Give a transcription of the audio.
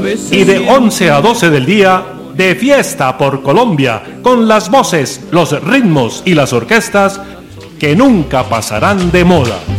Y de 11 a 12 del día, de fiesta por Colombia, con las voces, los ritmos y las orquestas que nunca pasarán de moda.